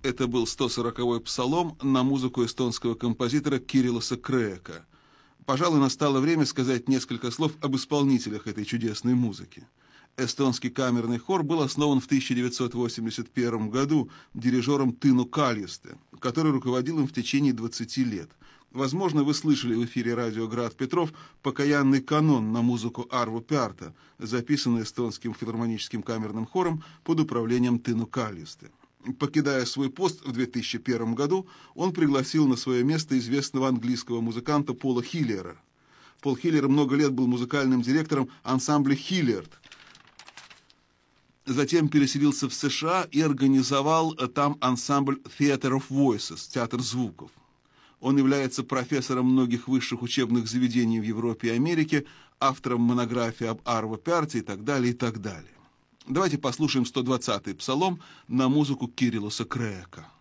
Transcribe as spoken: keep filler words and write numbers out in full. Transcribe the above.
Это был сто сороковой псалом на музыку эстонского композитора Кириллоса Креека. Пожалуй, настало время сказать несколько слов об исполнителях этой чудесной музыки. Эстонский камерный хор был основан в тысяча девятьсот восемьдесят первом году дирижером Тыну Кальюсте, который руководил им в течение двадцати лет. Возможно, вы слышали в эфире радио «Град Петров» покаянный канон на музыку Арво Пярта, записанный эстонским филармоническим камерным хором под управлением Тыну Кальюсте. Покидая свой пост в две тысячи первом году, он пригласил на свое место известного английского музыканта Пола Хиллера. Пол Хиллер много лет был музыкальным директором ансамбля «Хиллиард». Затем переселился в США и организовал там ансамбль Theatre of Voices, театр звуков. Он является профессором многих высших учебных заведений в Европе и Америке, автором монографии об Арво Пярте и так далее, и так далее. Давайте послушаем сто двадцатый псалом на музыку Кириллоса Креека.